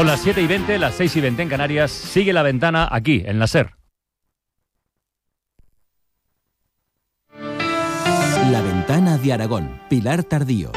Son las 7:20, las 6:20 en Canarias. Sigue La Ventana aquí, en la SER. La Ventana de Aragón, Pilar Tardío.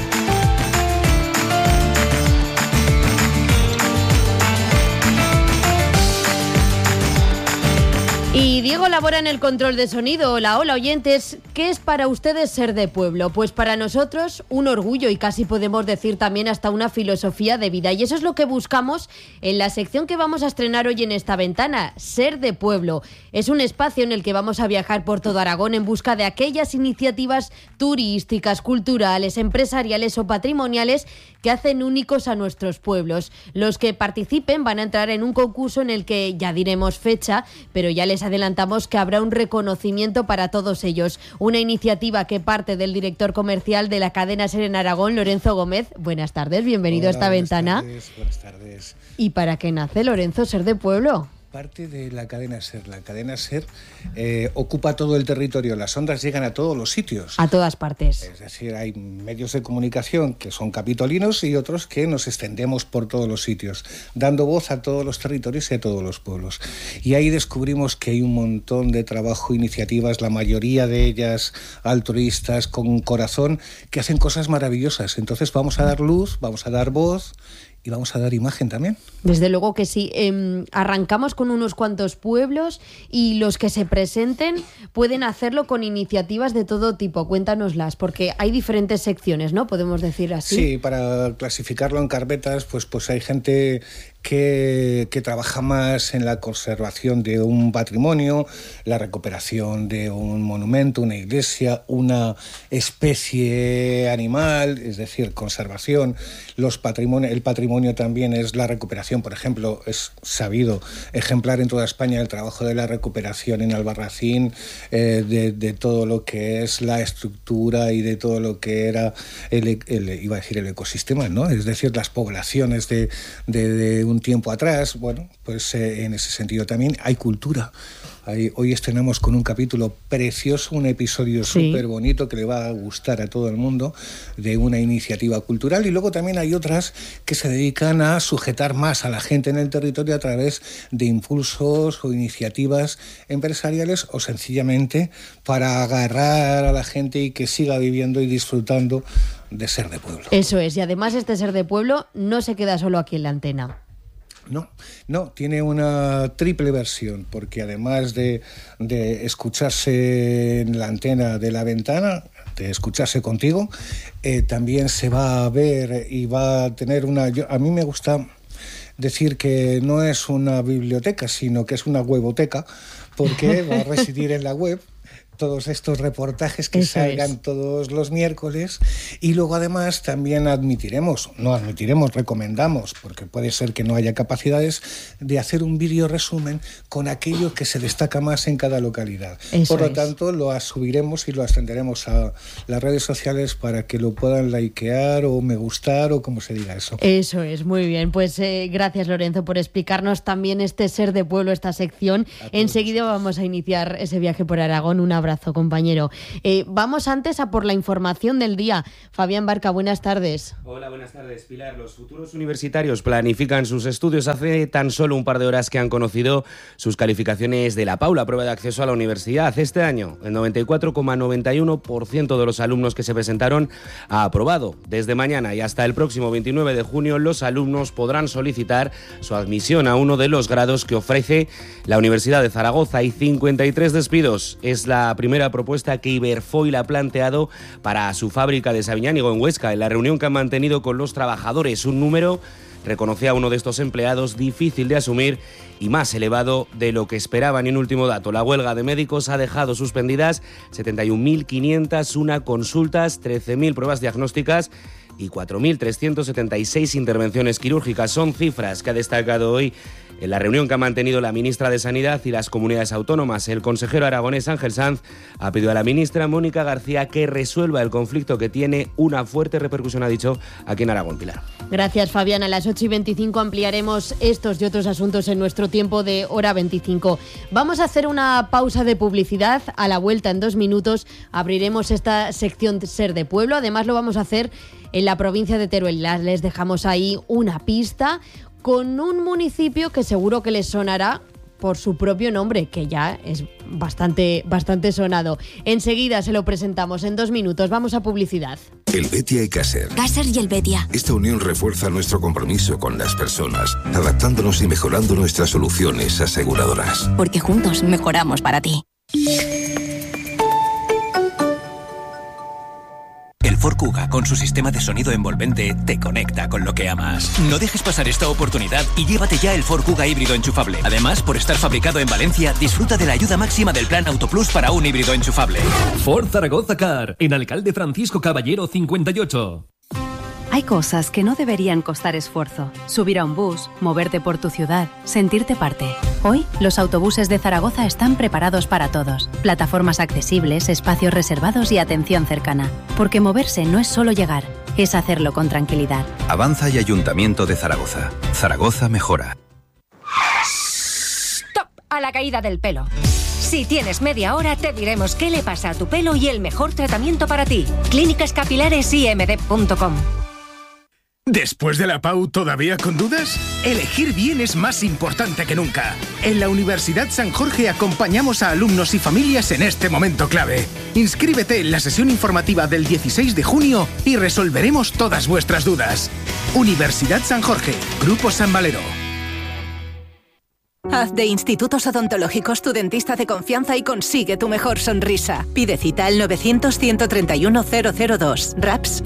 Y Diego labora en el control de sonido. Hola, oyentes. ¿Qué es para ustedes ser de pueblo? Pues para nosotros un orgullo y casi podemos decir también hasta una filosofía de vida. Y eso es lo que buscamos en la sección que vamos a estrenar hoy en esta ventana, Ser de Pueblo. Es un espacio en el que vamos a viajar por todo Aragón en busca de aquellas iniciativas turísticas, culturales, empresariales o patrimoniales que hacen únicos a nuestros pueblos. Los que participen van a entrar en un concurso en el que ya diremos fecha, pero ya les adelantamos que habrá un reconocimiento para todos ellos. Una iniciativa que parte del director comercial de la cadena SER en Aragón, Lorenzo Gómez. Buenas tardes, bienvenido a esta ventana. Buenas tardes. ¿Y para qué nace, Lorenzo, Ser de Pueblo? Parte de la cadena SER. La cadena SER ocupa todo el territorio. Las ondas llegan a todos los sitios. A todas partes. Es decir, hay medios de comunicación que son capitolinos y otros que nos extendemos por todos los sitios, dando voz a todos los territorios y a todos los pueblos. Y ahí descubrimos que hay un montón de trabajo, iniciativas, la mayoría de ellas altruistas, con corazón, que hacen cosas maravillosas. Entonces vamos a dar luz, vamos a dar voz y vamos a dar imagen también. Desde luego que sí. Arrancamos con unos cuantos pueblos y los que se presenten pueden hacerlo con iniciativas de todo tipo. Cuéntanoslas, porque hay diferentes secciones, ¿no? Podemos decir así. Sí, para clasificarlo en carpetas, pues hay gente que trabaja más en la conservación de un patrimonio, la recuperación de un monumento, una iglesia, una especie animal, es decir, conservación. El patrimonio también es la recuperación, por ejemplo, es sabido, ejemplar en toda España el trabajo de la recuperación en Albarracín, de todo lo que es la estructura y de todo lo que era el ecosistema, ¿no? Es decir, las poblaciones de un tiempo atrás. Bueno, pues en ese sentido también hay cultura. Hoy estrenamos con un capítulo precioso, un episodio súper bonito que le va a gustar a todo el mundo, de una iniciativa cultural, y luego también hay otras que se dedican a sujetar más a la gente en el territorio a través de impulsos o iniciativas empresariales, o sencillamente para agarrar a la gente y que siga viviendo y disfrutando de ser de pueblo. Eso es, y además este Ser de Pueblo no se queda solo aquí en la antena. No, tiene una triple versión, porque además de escucharse en la antena de La Ventana, de escucharse contigo, también se va a ver y va a tener a mí me gusta decir que no es una biblioteca, sino que es una weboteca, porque va a residir en la web todos estos reportajes que salgan todos los miércoles, y luego además también recomendamos, porque puede ser que no haya capacidades, de hacer un vídeo resumen con aquello que se destaca más en cada localidad. Por lo tanto, lo subiremos y lo ascenderemos a las redes sociales para que lo puedan likear o me gustar o como se diga eso. Eso es, muy bien. Pues gracias, Lorenzo, por explicarnos también este Ser de Pueblo, esta sección. Enseguida vamos a iniciar ese viaje por Aragón. Un abrazo, compañero. Vamos antes a por la información del día. Fabián Barca, buenas tardes. Hola, buenas tardes, Pilar. Los futuros universitarios planifican sus estudios. Hace tan solo un par de horas que han conocido sus calificaciones de la PAU, la prueba de acceso a la universidad. Este año, el 94,91% de los alumnos que se presentaron ha aprobado. Desde mañana y hasta el próximo 29 de junio, los alumnos podrán solicitar su admisión a uno de los grados que ofrece la Universidad de Zaragoza. Hay 53 despidos. Es la primera propuesta que Iberfoil ha planteado para su fábrica de Sabiñánigo, en Huesca. En la reunión que han mantenido con los trabajadores, un número, reconocía a uno de estos empleados, difícil de asumir y más elevado de lo que esperaban. Y un último dato: la huelga de médicos ha dejado suspendidas 71.501 consultas, 13.000 pruebas diagnósticas y 4.376 intervenciones quirúrgicas. Son cifras que ha destacado hoy en la reunión que ha mantenido la ministra de Sanidad y las comunidades autónomas. El consejero aragonés Ángel Sanz ha pedido a la ministra Mónica García que resuelva el conflicto que tiene una fuerte repercusión, ha dicho, aquí en Aragón. Pilar. Gracias, Fabián. A las 8:25 ampliaremos estos y otros asuntos en nuestro tiempo de hora 25. Vamos a hacer una pausa de publicidad. A la vuelta, en 2 minutos, abriremos esta sección Ser de Pueblo. Además, lo vamos a hacer en la provincia de Teruel. Les dejamos ahí una pista con un municipio que seguro que les sonará por su propio nombre, que ya es bastante sonado. Enseguida se lo presentamos en 2 minutos. Vamos a publicidad. Helvetia y Caser. Caser y Helvetia. Esta unión refuerza nuestro compromiso con las personas, adaptándonos y mejorando nuestras soluciones aseguradoras. Porque juntos mejoramos para ti. El Ford Kuga, con su sistema de sonido envolvente, te conecta con lo que amas. No dejes pasar esta oportunidad y llévate ya el Ford Kuga híbrido enchufable. Además, por estar fabricado en Valencia, disfruta de la ayuda máxima del plan Autoplus para un híbrido enchufable. Ford Zaragoza Car, en Alcalde Francisco Caballero 58. Hay cosas que no deberían costar esfuerzo. Subir a un bus, moverte por tu ciudad, sentirte parte. Hoy, los autobuses de Zaragoza están preparados para todos. Plataformas accesibles, espacios reservados y atención cercana. Porque moverse no es solo llegar, es hacerlo con tranquilidad. Avanza y Ayuntamiento de Zaragoza. Zaragoza mejora. ¡Stop! A la caída del pelo. Si tienes media hora, te diremos qué le pasa a tu pelo y el mejor tratamiento para ti. clínicascapilaresimd.com. ¿Después de la PAU todavía con dudas? Elegir bien es más importante que nunca. En la Universidad San Jorge acompañamos a alumnos y familias en este momento clave. Inscríbete en la sesión informativa del 16 de junio y resolveremos todas vuestras dudas. Universidad San Jorge, Grupo San Valero. Haz de Institutos Odontológicos tu dentista de confianza y consigue tu mejor sonrisa. Pide cita al 900-131-002. RAPS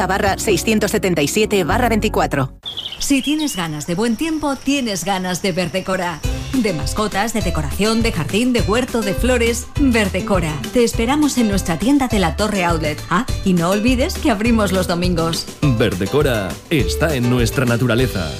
50/677/24. Si tienes ganas de buen tiempo, tienes ganas de Verdecora. De mascotas, de decoración, de jardín, de huerto, de flores. Verdecora. Te esperamos en nuestra tienda de la Torre Outlet. Ah, y no olvides que abrimos los domingos. Verdecora está en nuestra naturaleza.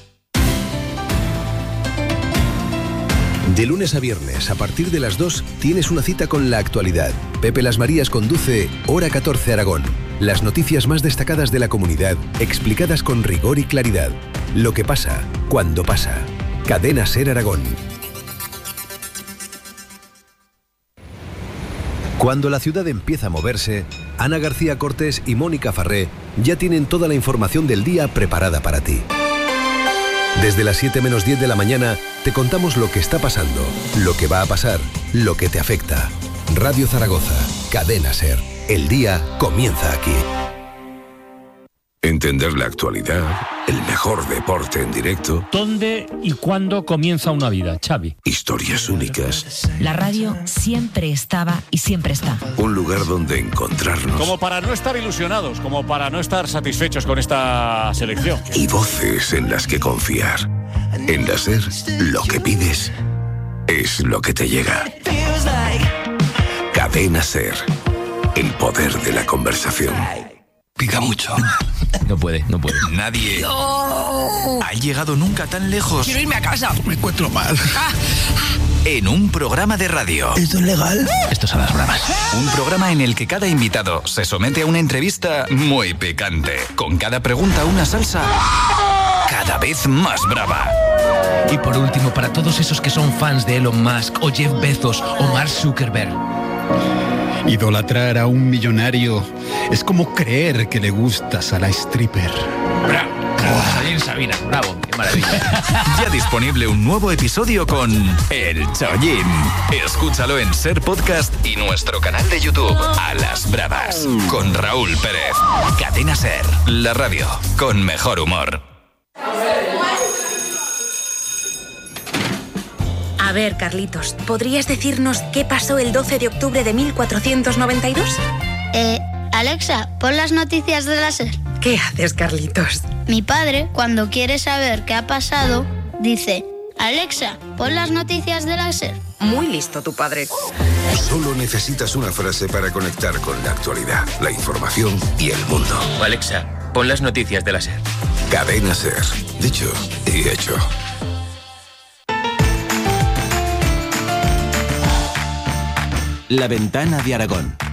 De lunes a viernes, a partir de las 2, tienes una cita con la actualidad. Pepe Las Marías conduce Hora 14 Aragón. Las noticias más destacadas de la comunidad, explicadas con rigor y claridad. Lo que pasa, cuando pasa. Cadena Ser Aragón. Cuando la ciudad empieza a moverse, Ana García Cortés y Mónica Farré ya tienen toda la información del día preparada para ti. Desde las 7 menos 10 de la mañana te contamos lo que está pasando, lo que va a pasar, lo que te afecta. Radio Zaragoza, Cadena Ser. El día comienza aquí. Entender la actualidad, el mejor deporte en directo. ¿Dónde y cuándo comienza una vida, Xavi? Historias únicas. La radio siempre estaba y siempre está. Un lugar donde encontrarnos. Como para no estar ilusionados, como para no estar satisfechos con esta selección. Y voces en las que confiar. En la Ser, lo que pides es lo que te llega. Cadena Ser. El poder de la conversación. Pica mucho. No puede. Nadie ha llegado nunca tan lejos. Quiero irme a casa. Me encuentro mal. En un programa de radio. ¿Esto es legal? Esto son las bromas. Un programa en el que cada invitado se somete a una entrevista muy picante. Con cada pregunta una salsa cada vez más brava. Y por último, para todos esos que son fans de Elon Musk o Jeff Bezos o Mark Zuckerberg. Idolatrar a un millonario es como creer que le gustas a la stripper. ¡Bravo! Salir Sabina, bravo, qué maravilla. Ya disponible un nuevo episodio con El Chollín. Escúchalo en Ser Podcast y nuestro canal de YouTube A las Bravas con Raúl Pérez. Cadena Ser, la radio con mejor humor. A ver, Carlitos, ¿podrías decirnos qué pasó el 12 de octubre de 1492? Alexa, pon las noticias de la SER. ¿Qué haces, Carlitos? Mi padre, cuando quiere saber qué ha pasado, dice: Alexa, pon las noticias de la SER. Muy listo tu padre. Solo necesitas una frase para conectar con la actualidad, la información y el mundo. Alexa, pon las noticias de la SER. Cadena Ser. Dicho y hecho. La Ventana de Aragón.